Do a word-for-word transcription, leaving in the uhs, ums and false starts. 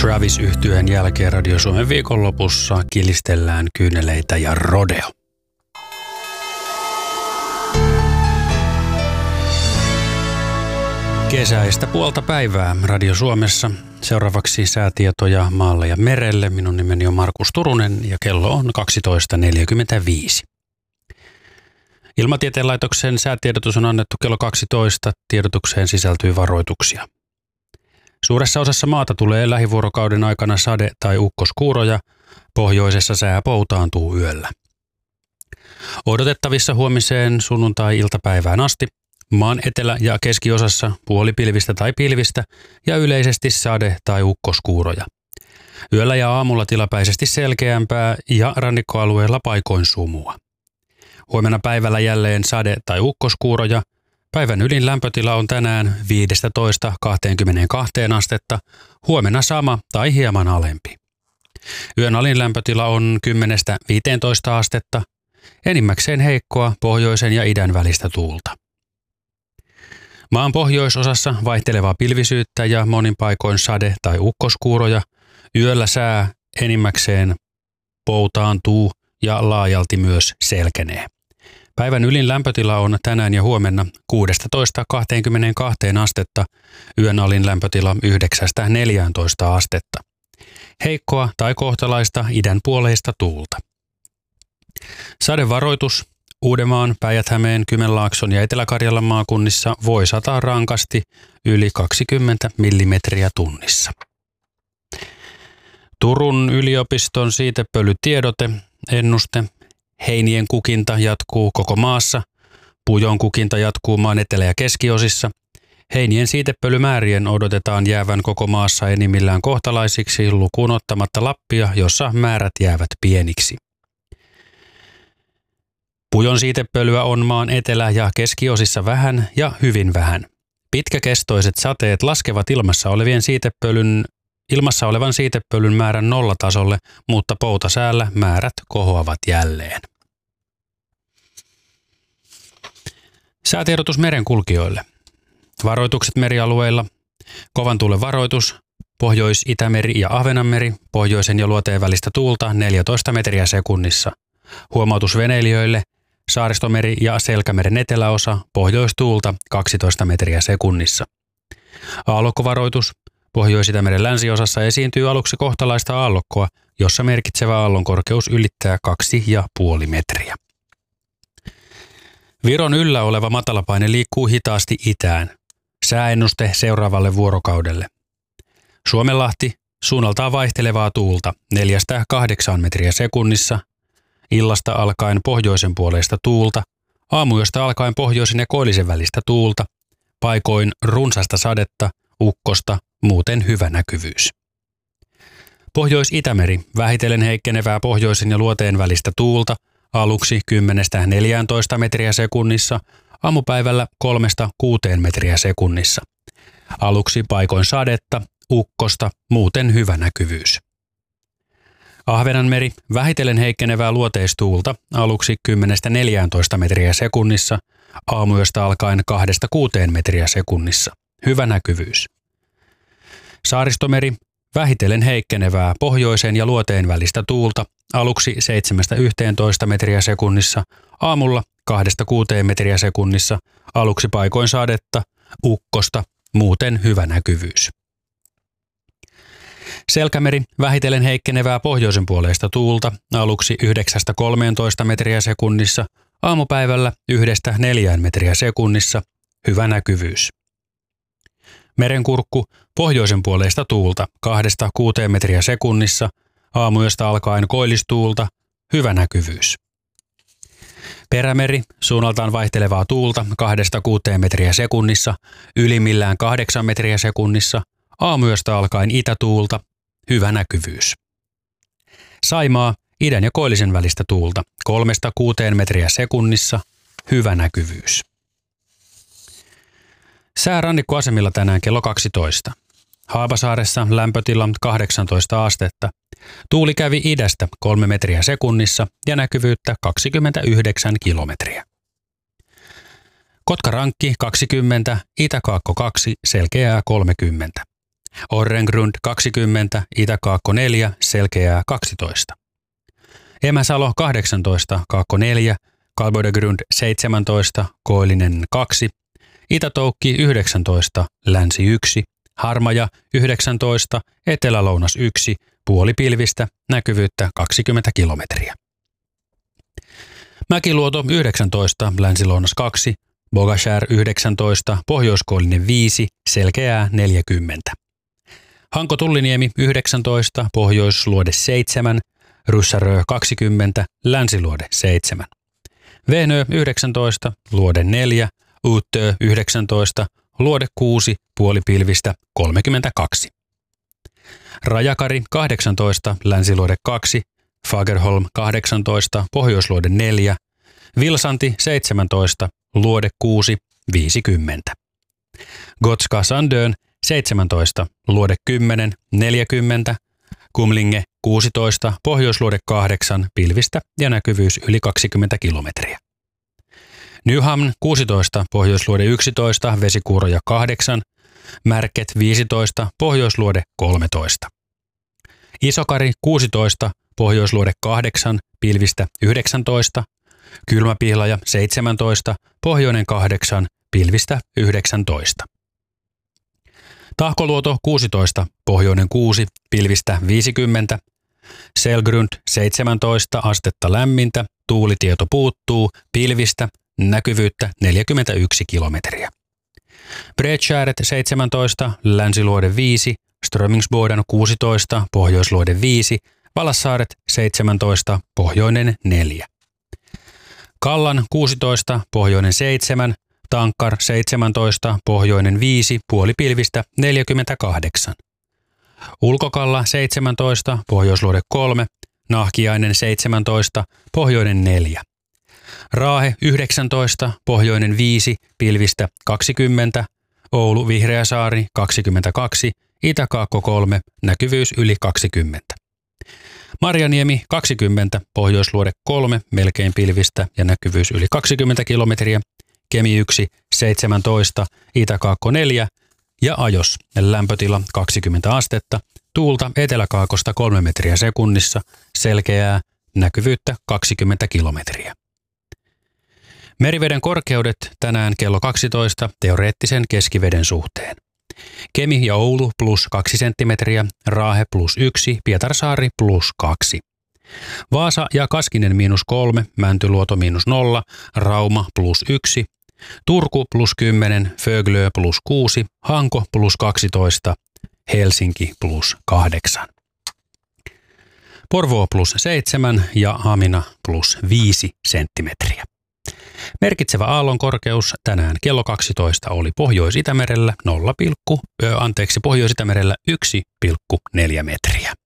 Travis-yhtyeen jälkeen Radio Suomen viikonlopussa kilistellään kyyneleitä ja rodeo. Kesäistä puolta päivää Radio Suomessa. Seuraavaksi säätietoja maalle ja merelle. Minun nimeni on Markus Turunen ja kello on kaksitoista neljäkymmentäviisi. Ilmatieteen laitoksen säätiedotus on annettu kello kaksitoista. Tiedotukseen sisältyy varoituksia. Suuressa osassa maata tulee lähivuorokauden aikana sade- tai ukkoskuuroja. Pohjoisessa sää poutaantuu yöllä. Odotettavissa huomiseen sunnuntai-iltapäivään asti maan etelä- ja keskiosassa puolipilvistä tai pilvistä ja yleisesti sade- tai ukkoskuuroja. Yöllä ja aamulla tilapäisesti selkeämpää ja rannikkoalueella paikoin sumua. Huomenna päivällä jälleen sade- tai ukkoskuuroja. Päivän ylin lämpötila on tänään viisitoista kaksikymmentäkaksi astetta, huomenna sama tai hieman alempi. Yön alin lämpötila on kymmenestä viiteentoista astetta, enimmäkseen heikkoa pohjoisen ja idän välistä tuulta. Maan pohjoisosassa vaihtelevaa pilvisyyttä ja monin paikoin sade- tai ukkoskuuroja. Yöllä sää enimmäkseen poutaantuu ja laajalti myös selkenee. Päivän ylin lämpötila on tänään ja huomenna kuusitoista kaksikymmentäkaksi astetta, yön alin lämpötila yhdeksästä neljääntoista astetta. Heikkoa tai kohtalaista idän puoleista tuulta. Sadevaroitus Uudenmaan, Päijät-Hämeen, Kymenlaakson ja Etelä-Karjalan maakunnissa voi sataa rankasti yli kaksikymmentä millimetriä tunnissa. Turun yliopiston siitepölytiedote, ennuste. Heinien kukinta jatkuu koko maassa. Pujon kukinta jatkuu maan etelä- ja keskiosissa. Heinien siitepölymäärien odotetaan jäävän koko maassa enimmillään kohtalaisiksi lukuun ottamatta Lappia, jossa määrät jäävät pieniksi. Pujon siitepölyä on maan etelä- ja keskiosissa vähän ja hyvin vähän. Pitkäkestoiset sateet laskevat ilmassa olevien siitepölyn, ilmassa olevan siitepölyn määrän nollatasolle, mutta poutasäällä määrät kohoavat jälleen. Säätiedotus merenkulkijoille. Varoitukset merialueilla. Kovan tuulen varoitus. Pohjois-Itämeri ja Ahvenanmeri. Pohjoisen ja luoteen välistä tuulta neljätoista metriä sekunnissa. Huomautus veneilijöille. Saaristomeri ja Selkämeren eteläosa. Pohjoistuulta kaksitoista metriä sekunnissa. Aallokkovaroitus. Pohjois-Itämeren länsiosassa esiintyy aluksi kohtalaista aallokkoa, jossa merkitsevä aallon korkeus ylittää kaksi ja puoli metriä. Viron yllä oleva matalapaine liikkuu hitaasti itään. Sääennuste seuraavalle vuorokaudelle. Suomenlahti, suunnaltaan vaihtelevaa tuulta neljästä kahdeksaan metriä sekunnissa. Illasta alkaen pohjoisen puoleista tuulta. Aamuyöstä alkaen pohjoisen ja koillisen välistä tuulta. Paikoin runsasta sadetta, ukkosta, muuten hyvä näkyvyys. Pohjois-Itämeri, vähitellen heikkenevää pohjoisen ja luoteen välistä tuulta. Aluksi kymmenestä neljääntoista metriä sekunnissa, aamupäivällä kolmesta kuuteen metriä sekunnissa. Aluksi paikoin sadetta, ukkosta, muuten hyvä näkyvyys. Ahvenanmeri, vähitellen heikkenevää luoteistuulta, aluksi kymmenestä neljääntoista metriä sekunnissa, aamuyöstä alkaen kahdesta kuuteen metriä sekunnissa. Hyvä näkyvyys. Saaristomeri, vähitellen heikkenevää pohjoisen ja luoteen välistä tuulta, aluksi seitsemästä yhteentoista metriä sekunnissa, aamulla kahdesta kuuteen metriä sekunnissa, aluksi paikoin sadetta, ukkosta, muuten hyvä näkyvyys. Selkämeri, vähitellen heikkenevää pohjoisen puoleista tuulta, aluksi yhdeksästä kolmeentoista metriä sekunnissa, aamupäivällä yhdestä neljään metriä sekunnissa, hyvä näkyvyys. Merenkurkku, pohjoisen puoleista tuulta, kahdesta kuuteen metriä sekunnissa, aamuyöstä alkaen koillistuulta, hyvä näkyvyys. Perämeri, suunnaltaan vaihtelevaa tuulta, kahdesta kuuteen metriä sekunnissa, ylimmillään kahdeksan metriä sekunnissa, aamuyöstä alkaen itätuulta, hyvä näkyvyys. Saimaa, idän ja koillisen välistä tuulta, kolmesta kuuteen metriä sekunnissa, hyvä näkyvyys. Sää rannikkoasemilla tänään kello kaksitoista. Haapasaaressa lämpötila kahdeksantoista astetta. Tuuli kävi idästä kolme metriä sekunnissa ja näkyvyyttä kaksikymmentäyhdeksän kilometriä. Kotkarankki kaksikymmentä, Itäkaakko kaksi, selkeää kolmekymmentä. Orrengrund kaksikymmentä, Itä-Kaakko neljä, Selkeää kaksitoista. Emäsalo kahdeksantoista, Kaakko neljä, Kalbodegrund seitsemäntoista, Koillinen kaksi, Itä-Toukki yhdeksäntoista, Länsi yksi, Harmaja yhdeksäntoista, Etelä-Lounas yksi, puolipilvistä, näkyvyyttä kaksikymmentä kilometriä. Mäkiluoto yhdeksäntoista, Länsi-Lounas kaksi, Bogashär yhdeksäntoista, Pohjois-Koillinen viisi, Selkeää neljäkymmentä. Hanko-Tulliniemi yhdeksäntoista, Pohjoisluode seitsemän, Ryssärö kaksikymmentä, Länsiluode seitsemän. Vehnö yhdeksäntoista, Luode neljä, Uutö yhdeksäntoista, Luode kuusi, puolipilvistä kolmekymmentäkaksi. Rajakari kahdeksantoista, Länsiluode kaksi, Fagerholm kahdeksantoista, Pohjoisluode neljä, Vilsanti seitsemäntoista, Luode kuusi, viisikymmentä. Gotska Sandön seitsemäntoista, Luode kymmenen, neljäkymmentä, Kumlinge kuusitoista, Pohjoisluode kahdeksan, pilvistä ja näkyvyys yli kaksikymmentä kilometriä. Nyhamn kuusitoista, Pohjoisluode yksitoista, vesikuuroja kahdeksan, Märket viisitoista, Pohjoisluode kolmetoista. Isokari kuusitoista, Pohjoisluode kahdeksan, pilvistä yhdeksäntoista, Kylmäpihlaja seitsemäntoista, Pohjoinen kahdeksan, pilvistä yhdeksäntoista. Tahkoluoto kuusitoista, Pohjoinen kuusi, pilvistä viisikymmentä, Selgrund seitsemäntoista, astetta lämmintä, tuulitieto puuttuu, pilvistä, näkyvyyttä neljäkymmentäyksi kilometriä. Bredskäret seitsemäntoista, Länsiluode viisi, Strömingsboden kuusitoista, Pohjoisluode viisi, Valassaaret seitsemäntoista, Pohjoinen neljä. Kallan kuusitoista, Pohjoinen seitsemän, Tankkar seitsemäntoista, Pohjoinen viisi, puolipilvistä neljäkymmentäkahdeksan. Ulkokalla seitsemäntoista, Pohjoisluode kolme, Nahkiainen seitsemäntoista, Pohjoinen neljä. Raahe yhdeksäntoista, Pohjoinen viisi, pilvistä kaksikymmentä, Oulu Vihreäsaari kaksikymmentäkaksi, Itä-Kaakko kolme, näkyvyys yli kaksikymmentä. Marjaniemi kaksikymmentä, Pohjoisluode kolme, melkein pilvistä ja näkyvyys yli kaksikymmentä kilometriä, Kemi yksi, seitsemäntoista, Itä-Kaakko neljä ja Ajos, lämpötila kaksikymmentä astetta, tuulta eteläkaakosta kolme metriä sekunnissa, selkeää, näkyvyyttä kaksikymmentä kilometriä. Meriveden korkeudet tänään kello kaksitoista teoreettisen keskiveden suhteen. Kemi ja Oulu plus kaksi senttimetriä, Raahe plus yksi, Pietarsaari plus kaksi. Vaasa ja Kaskinen miinus kolme, Mäntyluoto miinus nolla, Rauma plus yksi, Turku plus kymmenen, Föglö plus kuusi, Hanko plus kaksitoista, Helsinki plus kahdeksan. Porvoo plus seitsemän ja Hamina plus viisi senttimetriä. Merkitsevä aallon korkeus tänään kello kaksitoista oli Pohjois-Itämerellä nolla, anteeksi Pohjois-Itämerellä yksi pilkku neljä metriä.